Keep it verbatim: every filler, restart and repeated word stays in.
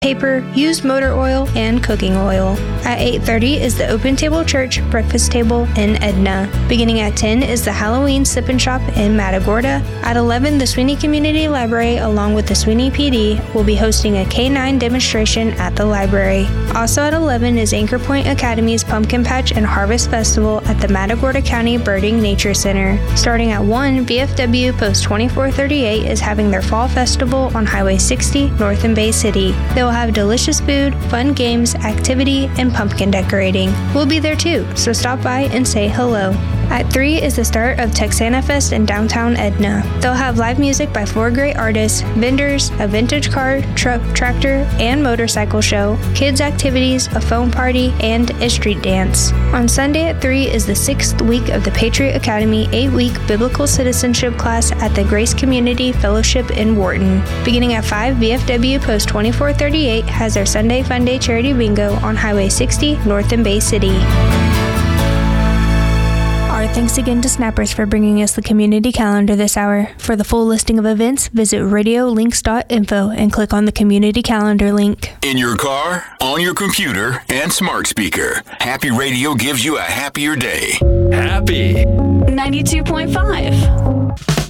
paper, used motor oil, and cooking oil. At eight thirty is the Open Table Church Breakfast Table in Edna. Beginning at ten is the Halloween Sip and Shop in Matagorda. At eleven, the Sweeney Community Library, along with the Sweeney P D, will be hosting a K nine demonstration at the library. Also at eleven is Anchor Point Academy's Pumpkin Patch and Harvest Festival at the Matagorda County Birding Nature Center. Starting at one, V F W Post twenty-four thirty-eight is having their Fall Festival on Highway sixty, north in Bay City. They will have delicious food, fun games, activity, and pumpkin decorating. We'll be there too, so stop by and say hello. At three is the start of Texana Fest in downtown Edna. They'll have live music by four great artists, vendors, a vintage car, truck, tractor, and motorcycle show, kids activities, a phone party, and a street dance. On Sunday at three is the sixth week of the Patriot Academy eight-week Biblical Citizenship class at the Grace Community Fellowship in Wharton. Beginning at five, V F W Post twenty-four thirty-eight has their Sunday Fun Day Charity Bingo on Highway sixty, north in Bay City. Our thanks again to Snappers for bringing us the community calendar this hour. For the full listing of events, visit radio links dot info and click on the community calendar link. In your car, on your computer, and smart speaker, Happy Radio gives you a happier day. Happy ninety-two point five.